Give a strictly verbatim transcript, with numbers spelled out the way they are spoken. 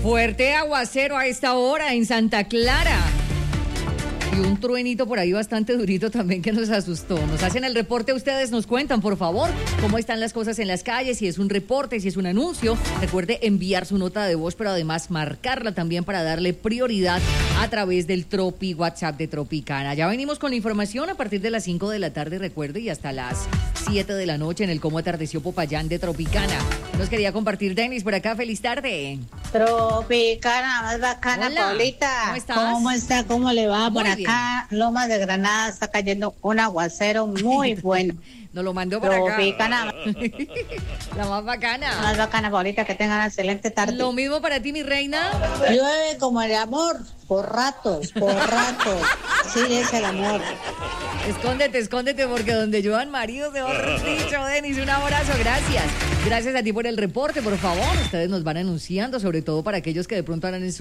Fuerte aguacero a esta hora en Santa Clara. Y un truenito por ahí bastante durito también que nos asustó. Nos hacen el reporte, ustedes nos cuentan, por favor, cómo están las cosas en las calles, si es un reporte, si es un anuncio. Recuerde enviar su nota de voz, pero además marcarla también para darle prioridad a través del Tropi WhatsApp de Tropicana. Ya venimos con la información a partir de las cinco de la tarde, recuerde, y hasta las siete de la noche en el Cómo Atardeció Popayán de Tropicana. Nos quería compartir Denis por acá, feliz tarde. Tropicana, más bacana, Hola, Paulita. ¿cómo estás? ¿Cómo está? ¿Cómo le va? Muy Por bien. acá, Lomas de Granada, está cayendo un aguacero muy bueno. Nos lo mandó para acá. Tropicana, La más bacana. más bacana, Paulita, que tengan una excelente tarde. Lo mismo para ti, mi reina. Llueve como el amor, por ratos, por ratos. Sí, es el amor. Escóndete, escóndete, porque donde lluevan maridos, mejor dicho, Denis, un abrazo, gracias. Gracias a ti por el reporte, por favor. Ustedes nos van anunciando, sobre todo para aquellos que de pronto harán en su